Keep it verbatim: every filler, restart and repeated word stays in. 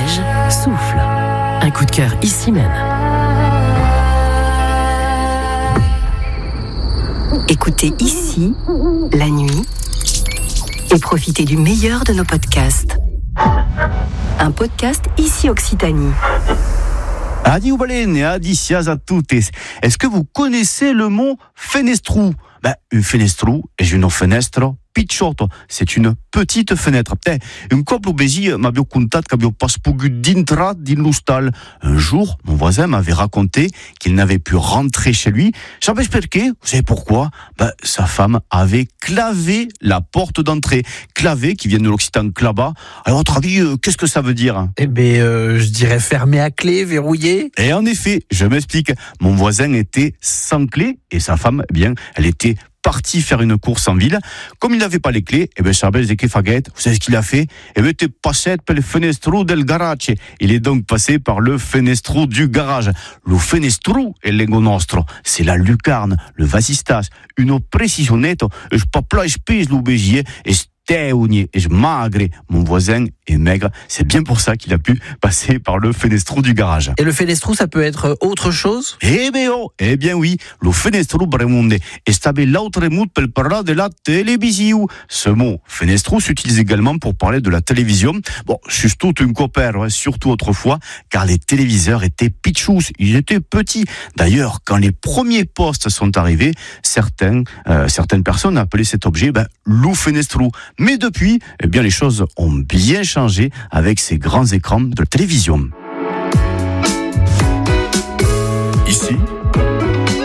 neige, souffle. Un coup de cœur ici même. Écoutez ici, la nuit, et profitez du meilleur de nos podcasts. Un podcast Ici Occitanie. Adi Ubalen et adicias a toutes. Est-ce que vous connaissez le mot fenestrou? Ben, un fenestrou est une fenêtre picciotto, c'est une petite fenêtre. Un couple obési m'avait contato che abbiamo pas pogut dintra din l'hostal. Un jour, mon voisin m'avait raconté qu'il n'avait pu rentrer chez lui. Savez perché? Vous savez pourquoi? Ben, sa femme avait clavé la porte d'entrée. Clavé, qui vient de l'occitan clava. Alors, à votre avis, euh, qu'est-ce que ça veut dire? Eh bien, euh, je dirais fermé à clé, verrouillé. Et en effet, je m'explique. Mon voisin était sans clé et sa femme, eh bien, elle était parti faire une course en ville. Comme il n'avait pas les clés, eh ben, ça avait des faguettes. Vous savez ce qu'il a fait? Eh ben, t'es passé per le fenestro del garage. Il est donc passé par le fenestro du garage. Le fenestro è l'ego nostro. C'est la lucarne, le vasistas, une précisionette. Je pas plat, je pèse l'obégier, et et je magre. Mon voisin est maigre. C'est bien pour ça qu'il a pu passer par le fenestro du garage. Et le fenestrou, ça peut être autre chose? Eh bien, oh, eh bien oui, le fenestro bremonde est stable l'autre mot pour parler de la télévision. Ce mot fenestro s'utilise également pour parler de la télévision. Bon, surtout une copère, ouais, surtout autrefois, car les téléviseurs étaient pitchous, ils étaient petits. D'ailleurs, quand les premiers postes sont arrivés, certains, euh, certaines personnes appelaient cet objet ben, le fenestro. Mais depuis, eh bien, les choses ont bien changé avec ces grands écrans de télévision. Ici,